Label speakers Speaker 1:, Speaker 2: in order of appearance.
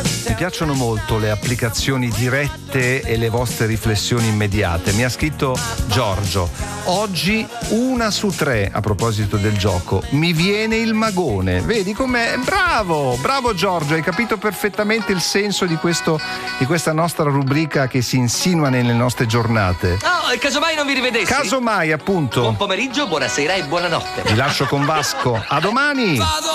Speaker 1: Mi piacciono molto le applicazioni dirette e le vostre riflessioni immediate. Mi ha scritto Giorgio: oggi 1 su 3, a proposito del gioco, mi viene il magone. Vedi com'è? Bravo Giorgio, hai capito perfettamente il senso di questa nostra rubrica che si insinua nelle nostre giornate.
Speaker 2: No, casomai non vi rivedessi.
Speaker 1: Casomai, appunto.
Speaker 2: Buon pomeriggio, buonasera e buonanotte.
Speaker 1: Vi lascio con Vasco. A domani.